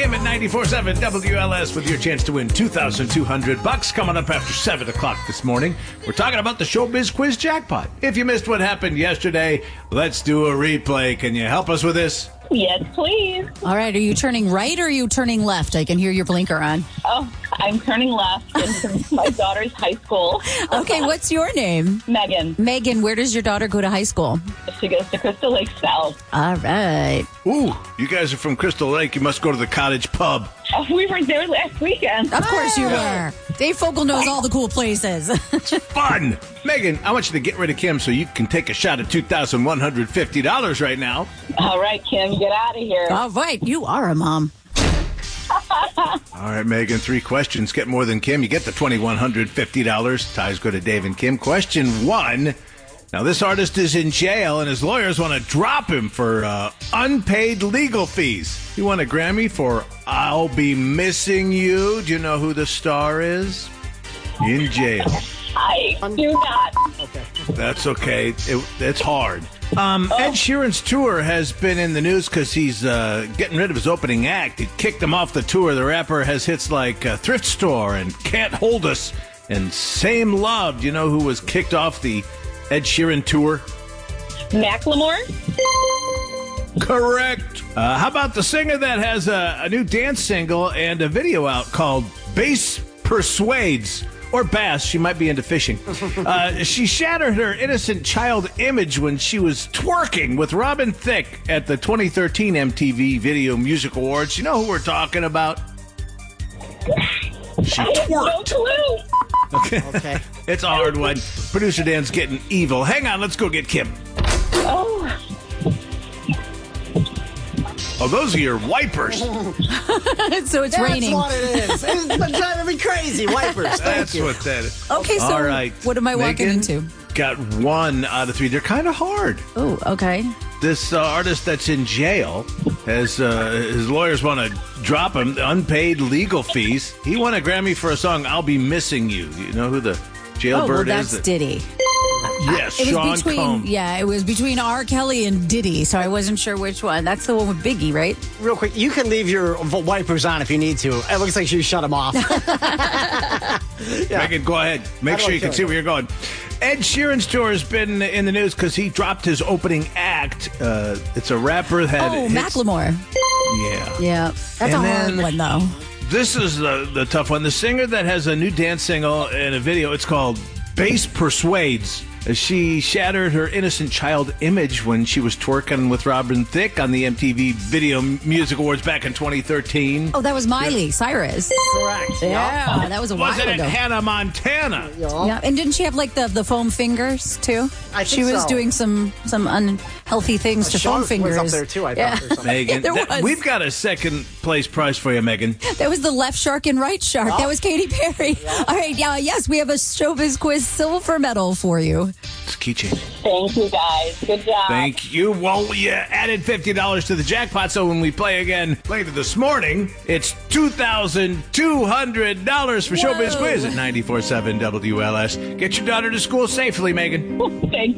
Kim at 94.7 WLS with your chance to win $2,200 coming up after 7 o'clock this morning. We're talking about the Showbiz Quiz Jackpot. If you missed what happened yesterday, let's do a replay. Can you help us with this? Yes, please. All right, are you turning right or are you turning left? I can hear your blinker on. Oh, I'm turning left into my daughter's high school. Okay, what's your name? Megan. Megan, where does your daughter go to high school? She goes to Crystal Lake South. All right. Ooh, you guys are from Crystal Lake. You must go to the Cottage Pub. Oh, we were there last weekend. Of course you were. Dave Fogel knows all the cool places. Fun! Megan, I want you to get rid of Kim so you can take a shot at $2,150 right now. All right, Kim, get out of here. All right, you are a mom. All right, Megan, 3 questions. Get more than Kim. You get the $2,150. Ties go to Dave and Kim. Question 1. Now, this artist is in jail, and his lawyers want to drop him for unpaid legal fees. He won a Grammy for I'll Be Missing You. Do you know who the star is? In jail. I do not. Okay. That's okay. It's hard. Ed Sheeran's tour has been in the news because he's getting rid of his opening act. He kicked him off the tour. The rapper has hits like Thrift Store and Can't Hold Us and Same Love. Do you know who was kicked off the Ed Sheeran tour? Macklemore? Correct. How about the singer that has a new dance single and a video out called Bass Persuades? Or bass, she might be into fishing. She shattered her innocent child image when she was twerking with Robin Thicke at the 2013 MTV Video Music Awards. You know who we're talking about? She No twerked. clue. Okay. It's a hard one. Producer Dan's getting evil. Hang on, let's go get Kim. Oh, Oh, those are your wipers. So it's raining. That's what it is. It's been driving me crazy. Wipers. Thank That's you. what that is. Okay, so All right. what am I walking Megan into? Got 1 out of 3. They're kind of hard. Oh, okay. This artist that's in jail has his lawyers want to drop him unpaid legal fees. He won a Grammy for a song "I'll Be Missing You." You know who the jailbird that's is? Diddy. Yes, It was Sean between Combs. it was between R. Kelly and Diddy, so I wasn't sure which one. That's the one with Biggie, right? Real quick, you can leave your wipers on if you need to. It looks like you shut them off. Megan, go ahead. Make sure you can see where you're going. Ed Sheeran's tour has been in the news because he dropped his opening act. It's a rapper that hits- Macklemore. Yeah. Yeah, that's And a hard then- one, though. This is the tough one. The singer that has a new dance single and a video, it's called Bass Persuades. She shattered her innocent child image when she was twerking with Robin Thicke on the MTV Video Music Awards back in 2013. Oh, that was Miley Cyrus. Correct. Yeah, that was a while Was it in ago. Hannah Montana? Yeah, and didn't she have like the foam fingers too? I think she was so. doing some unhealthy things to foam Shark fingers. was up there too, I thought. Or something. Megan, There was. we've got a second place prize for you, Megan. That was the left shark and right shark. That was Katy Perry. All right, yes, we have a Showbiz Quiz silver medal for you. It's a keychain. thank you, guys. Good job. Thank you. Well, you added $50 to the jackpot, so when we play again later this morning, it's $2,200 for Showbiz Quiz at 94.7 WLS. Get your daughter to school safely, Megan. Thank